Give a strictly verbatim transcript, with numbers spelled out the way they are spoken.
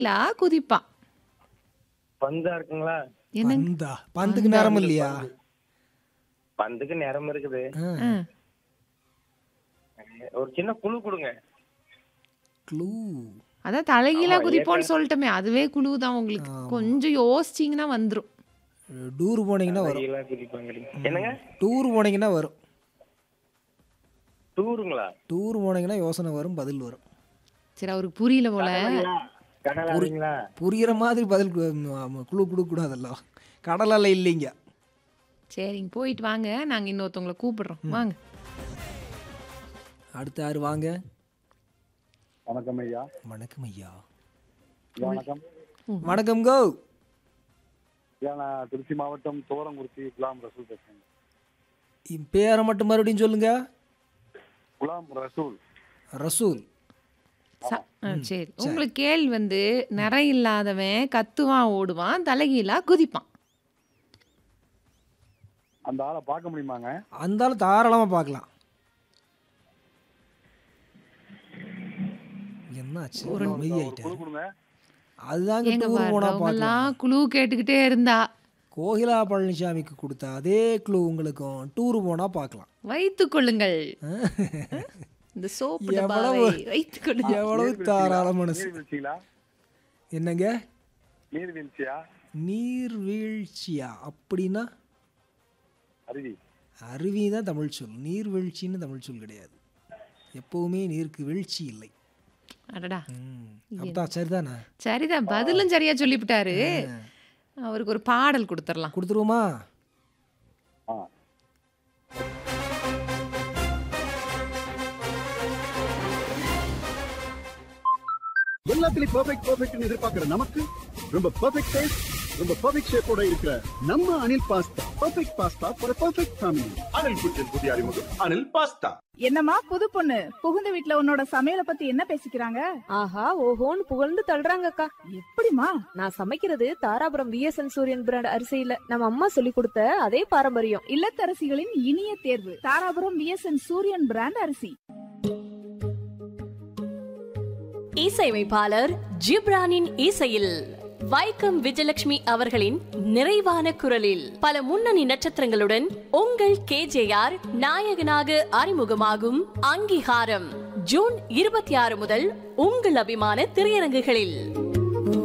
லா குதிப்பான். பந்தா இருக்குங்களா? என்னங்க? பந்தா பந்துக்கு நேரம் இல்லையா? பந்துக்கு நேரம் இருக்குது. ஆ. ஆ. ஒரு சின்ன குழு கொடுங்க. க்ளூ. அதான் தலைகீழா ஆமா, குதிப்போம்னு ஏற்கனவே சொல்லிட்டோமே, அதுவே குழு தான் உங்களுக்கு. கொஞ்சம் யோசிச்சீங்கன்னா வந்துரும். டூர் போனீங்கன்னா வரும். தலைகீழா குதிப்பாங்க. என்னங்க? டூர் போனீங்கன்னா வரும். டூருங்களா? டூர் போனீங்கன்னா யோசனை வரும், பதில் வரும். சரி, அவருக்கு புரியல போல. கடலாங்களா? புரியிற மாதிரி பதில் குழு கொடுக்கூடாதல்ல. கடல் அலை இல்லைங்க. சரிங்க, போயிட்டு வாங்க, நாங்க இன்னொருத்தவங்களை கூப்பிடுறோம். வாங்க. அடுத்த யாரு வாங்க. வணக்கம் ஐயா. வணக்கம் ஐயா. வணக்கம். வணக்கம் கோ. ஐயா, நான் திருச்சி மாவட்டம் தோரங்குறிச்சி குலாம் ரசூல் பேசுறேன். இம் பேரை மட்டும் மறுபடியும் சொல்லுங்க. குலாம் ரசூல். ரசூல். ச- ஆ, சரி, உங்களுக்கு கேள்வி வந்து நிறை இல்லாதவன் கத்துவான், ஓடுவான், தலைகீழா குதிப்பான். அந்த ஆளை பார்க்க முடியுமாங்க? அந்த ஆள் தாராளமா பார்க்கலாம். என்னாச்சு? ஒரு மெய் குழு ஆயிட்டாரு. கொடுங்க. அதுதாங்க எங்க டூர் போனா பார்க்கலாம். வர்றவங்கலாம் குழு கேட்டுக்கிட்டே இருந்தா கோகிலா பழனிசாமிக்கு கொடுத்த அதே க்ளூ உங்களுக்கும் டூர் போனா பார்க்கலாம். வைத்துக் கொள்ளுங்கள். இந்த சோப்பு டப்பாவை எவ்வளவு- வைத்துக் கொள்ளுங்கள். எவ்வளவு தாராள மனசு. நீர்வீழ்ச்சிங்களா? என்னங்க? நீர்வீழ்ச்சியா? நீர்வீழ்ச்சியா? அப்படின்னா அருவி. அருவி தான் தமிழ் சொல். நீர்வீழ்ச்சின்னு தமிழ் சொல் கிடையாது. எப்பவுமே நீருக்கு வீழ்ச்சி இல்லை. அடடா, ம். அப்படிதான் சரிதானே? சரிதான், பதிலும் சரியா சொல்லிவிட்டாரு. அவருக்கு ஒரு பாடல் கொடுத்துடலாம். கொடுத்துருவோமா? ஆ. எல்லாத்துலயும் பெர்ஃபெக்ட் பெர்ஃபெக்ட்னு எதிர்பார்க்கிற நமக்கு ரொம்ப பெர்ஃபெக்ட் டேஸ்ட், ரொம்ப பெர்ஃபெக்ட் ஷேப்போட இருக்கிற நம்ம Anil pasta. Perfect pasta for perfect family. Anil குச்சின் புதிய அறிமுகம் அனில் பாஸ்தா. என்னம்மா புது பொண்ணு, புகுந்த வீட்ல உன்னோட சமையலை பத்தி என்ன பேசிக்கிறாங்க? ஆஹா ஓஹோன்னு புகழ்ந்து தள்ளுறாங்கக்கா. எப்படிமா? நான் சமைக்கிறது தாராபுரம் விஎஸ்என் சூரியன் பிராண்ட் அரிசியில நம்ம அம்மா சொல்லி கொடுத்த அதே பாரம்பரியம். இல்லத்தரசிகளின் இனிய தேர்வு தாராபுரம் விஎஸ்என் சூரியன் பிராண்ட் அரிசி. இசையமைப்பாளர் ஜிப்ரானின் இசையில் வைக்கம் விஜயலட்சுமி அவர்களின் நிறைவான குரலில் பல முன்னணி நட்சத்திரங்களுடன் உங்கள் கேஜேஆர் நாயகனாக அறிமுகமாகும் அங்கீகாரம் ஜூன் இருபத்தி ஆறு முதல் உங்கள் அபிமான திரையரங்குகளில்.